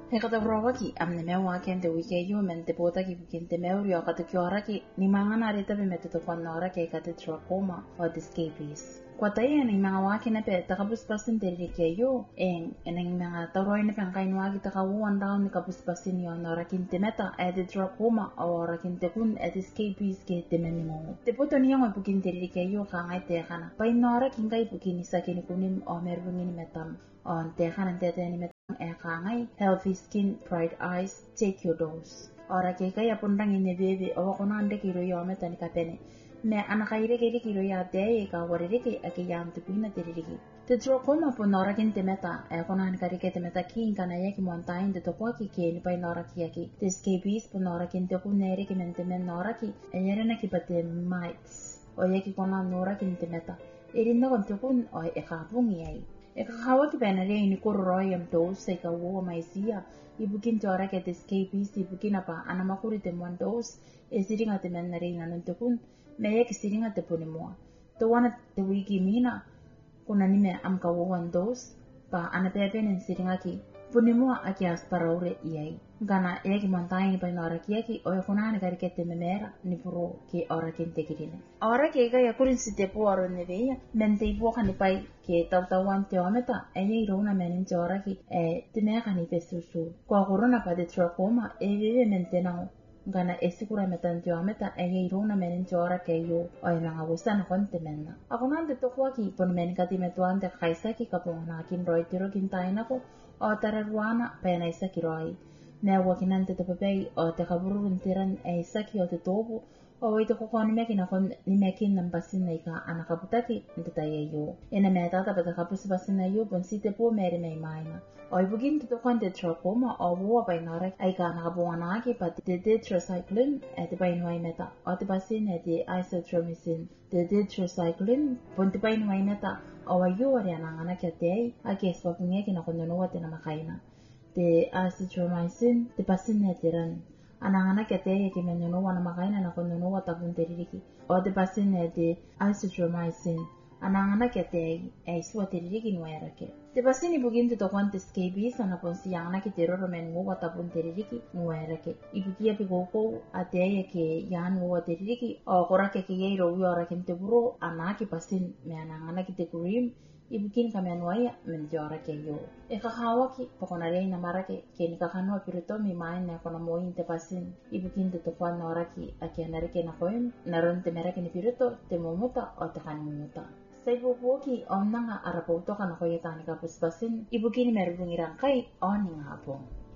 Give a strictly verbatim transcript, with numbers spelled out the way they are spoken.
He kata brawaki am ne mewa kente wike yu men te pota ki kente meuri o kata kiora ki ni mangana rita be mete to kwanora ke kata trachoma o the scabies. Kwa tayo ni mga waki na pe takapuspasin teri ke yu en eneng mga taroy na pangkain waki takawuan daw ni kapuspasin yon ora kinte meta e the trachoma o ora kinte kun e the scabies ke temeni mo. Te poto niya mo pukin teri ke yu kangay te kana. Pain nora kingay pukin isa kini kunim o merbungin metam on te kana te te ni metam e kangay healthy skin bright eyes take your dose. Ora ke kaya pundang ini bebe o ko nande kiro yo meta ni kapene. Me anakaire ke kiro ya de ka warire ke ake yam tu pina teriki. Te trachoma po nora kinte meta e ko nan kari ke te meta kin kana ye ki montain de to ko ki ke ni pai nora ki ki. Te scabies po nora kinte ku nere ki mente men nora ki e yere na ki pate mites. O ye ki kona nora kinte meta. Irinda kon te kun o e ka pungi ai. E ka kawa ki pena re ini koroi am dose ka wo mai sia. Ibukin tora ke te scabies ibukin apa anamakuri te mon dose e siringa te men na re na te kun. Me ye kisiringa te puni moa. Te wana te wiki mina, kuna nime am ka wawan dos, pa ana pepe nen siringa ki, puni moa aki asparaure iai. Gana ye ki montaini pa nora ki aki, oe kuna ana kari kete memera, ni puro ki ora kente kirine. Ora ki eka ya kurin si te po aro neveia, men te ipoka ni pai ki tautawan te ometa, e ye irona menin te ora ki, e te meka ni pesusu. Kua korona pa de trachoma, e vive men te nao. Gana esikura metan te ameta e ye irona menin te ora ke yo o e nanga wusa na konte menna. Ako nante tokua ki pon men kati metuante kaisa ki kapona kin roi tiro kin taina ko o tararuana pa na isa ki roi. Me wakinante te pepei o te kaburu tiran e isa ki o te tobu o wei te koko ni meki na kon ni meki na mpasin na ika anakaputaki nte ta ye yo. Ena me tata pata kapusi pasin na yo pon si te po meri mei maina. O ibugin te tokon te trachoma o wua pa inara aika nakabunga aki pa te tetracycline e te painuai meta. O te pasin e te isotretinoin. Te tetracycline pon te painuai meta o wa yo ari anangana kia te ei aki espapungia ki na kondonua te na makaina. Te isotretinoin te pasin e te ran. Anangana kia te ei ki menonua na makaina na kondonua tapun te ririki. O te pasin e te isotretinoin. Anangana kia te ei e isua te ririki nuai arake. Te pasini bugin te tokon te scabies ana ponsi yana ki te roro men ngua tapun te ririki nuai arake. Ibukia pi koko a te ei ke yan ngua te ririki o korake ke yei rowi ora kin te buro ana ki pasin me anangana ki te kurim ibukin ka menuai men te ora ke yo. E kakawa ki pokona rei na marake ke ni kakanoa piruto mi main na kona moin te pasin ibukin te tokon na ora ki a ke anarike na koen naron te merake ni piruto te momuta o te kanumuta. Sa ibubuki o nanga arapauto ka na koyetani ka puspasin, ibukini merubungi rangkai o ni ngapong.